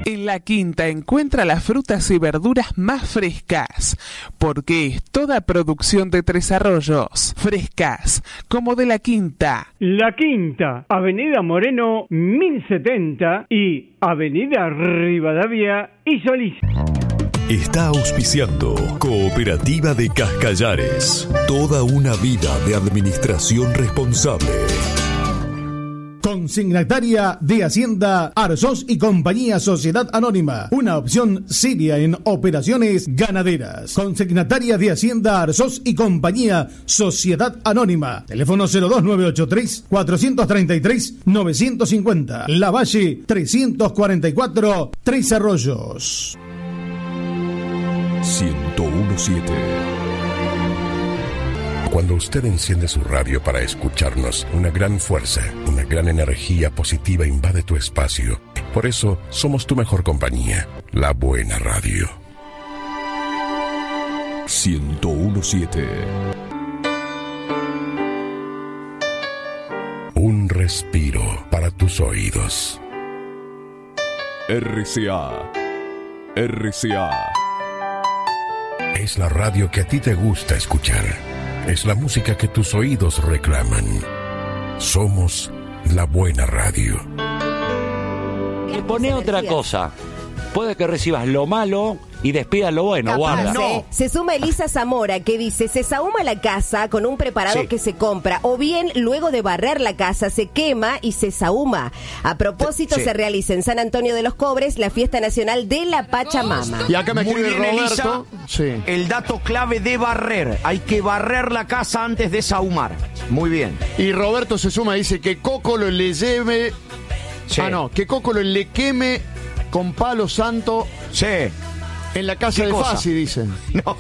En La Quinta encuentra las frutas y verduras más frescas, porque es toda producción de Tres Arroyos, frescas, como de La Quinta. La Quinta, Avenida Moreno 1070 y Avenida Rivadavia y Solís. Está auspiciando Cooperativa de Cascallares. Toda una vida de administración responsable. Consignataria de Hacienda Arzós y Compañía Sociedad Anónima. Una opción seria en operaciones ganaderas. Consignataria de Hacienda Arzós y Compañía Sociedad Anónima. Teléfono 02983-433-950. La Valle 344, Tres Arroyos. 1017. Cuando usted enciende su radio para escucharnos, una gran fuerza, una gran energía positiva invade tu espacio. Por eso, somos tu mejor compañía, La Buena Radio. 1017. Un respiro para tus oídos. RCA. Es la radio que a ti te gusta escuchar. Es la música que tus oídos reclaman. Somos La Buena Radio. Le pone otra cosa. Puede que recibas lo malo y despidas lo bueno. Capaz, guarda. No. Se suma Elisa Zamora, que dice: se sahuma la casa con un preparador que se compra, o bien luego de barrer la casa se quema y se sahuma. A propósito, se realiza en San Antonio de los Cobres la fiesta nacional de la Pachamama. Y acá me escribe bien, Roberto. Elisa, el dato clave de barrer. Hay que barrer la casa antes de sahumar. Muy bien. Y Roberto se suma y dice que Cócolo le lleve... que Cócolo le queme con palo santo en la casa de Fasi, dicen. No.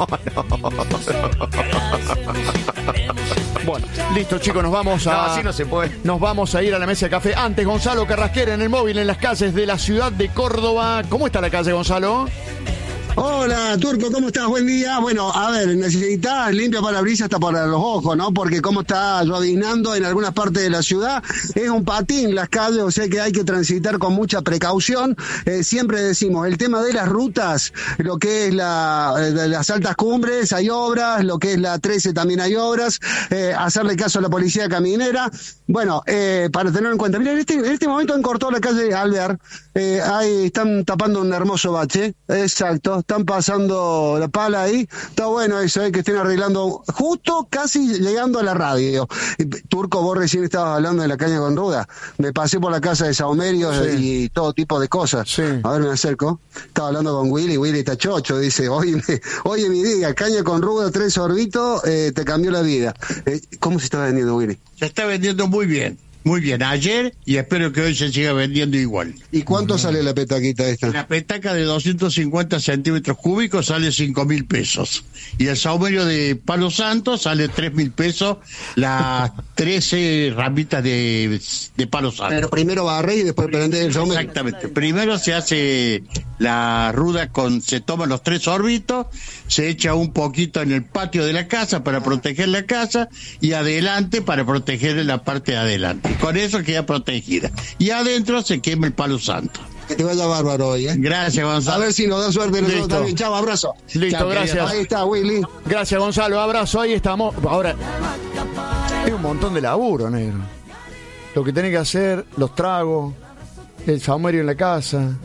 Bueno, listo, chicos, nos vamos a... así no se puede. Nos vamos a ir a la mesa de café. Antes, Gonzalo Carrasquera en el móvil en las calles de la ciudad de Córdoba. ¿Cómo está la calle, Gonzalo? Hola, Turco, ¿cómo estás? Buen día. Bueno, a ver, necesitas limpia parabrisas hasta para los ojos, ¿no? Porque como está llovinando en algunas partes de la ciudad, es un patín las calles, o sea que hay que transitar con mucha precaución. Siempre decimos, el tema de las rutas, lo que es las altas cumbres, hay obras, lo que es la 13 también hay obras, hacerle caso a la policía caminera. Bueno, para tenerlo en cuenta. Mira, en este momento han cortado la calle Alvear, ahí están tapando un hermoso bache, exacto. Están pasando la pala ahí. Está bueno eso, que estén arreglando justo casi llegando a la radio. Turco, vos recién estabas hablando de la caña con ruda. Me pasé por la casa de Saumerio y todo tipo de cosas. A ver, me acerco. Estaba hablando con Willy está chocho. Dice, oye mi día, caña con ruda, 3 sorbitos, te cambió la vida. ¿Cómo se está vendiendo, Willy? Se está vendiendo muy bien. Muy bien, ayer, y espero que hoy se siga vendiendo igual. ¿Y cuánto sale la petaquita esta? La petaca de 250 centímetros cúbicos sale 5.000 pesos. Y el saumerio de Palo Santo sale 3.000 pesos, las 13 ramitas de Palo Santo. Pero primero barre y después prende el saumerio. Exactamente. Primero se hace la ruda se toman los 3 sorbitos, se echa un poquito en el patio de la casa para proteger la casa, y adelante para proteger la parte de adelante. Con eso queda protegida. Y adentro se quema el Palo Santo. Que te vaya bárbaro hoy, ¿eh? Gracias, Gonzalo. A ver si nos da suerte nosotros también. Chao, abrazo. Listo, chau, gracias. Ahí está, Willy. Gracias, Gonzalo. Abrazo, ahí estamos. Ahora, es un montón de laburo, negro. Lo que tenés que hacer, los tragos, el saumerio en la casa.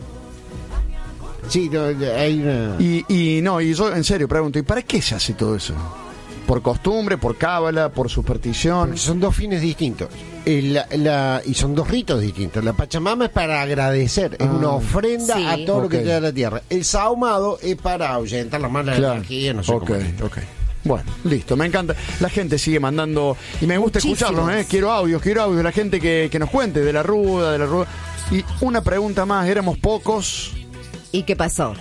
Sí, no, hay una... Y yo en serio pregunto, ¿y para qué se hace todo eso? ¿Por costumbre, por cábala, por superstición? Porque son 2 fines distintos. Y son 2 ritos distintos. La Pachamama es para agradecer, es una ofrenda a todo lo que te da la tierra. El sahumado es para ahuyentar la mala energía, no sé cómo. Bueno, listo, me encanta. La gente sigue mandando, y me gusta escucharlos, Quiero audios de la gente que nos cuente de la ruda. Y una pregunta más, éramos pocos. ¿Y qué pasó?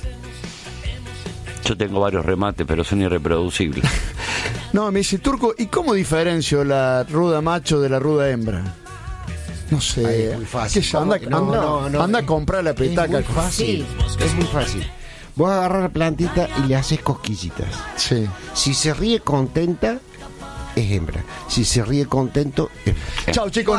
Yo tengo varios remates, pero son irreproducibles. No, me dice, Turco, ¿y cómo diferencio la ruda macho de la ruda hembra? No sé. Ay, es muy fácil. Anda a comprar la petaca. Es muy fácil. Es muy fácil. Vos agarras la plantita y le haces cosquillitas. Sí. Si se ríe contenta, es hembra. Si se ríe contento, es... Chao, chicos.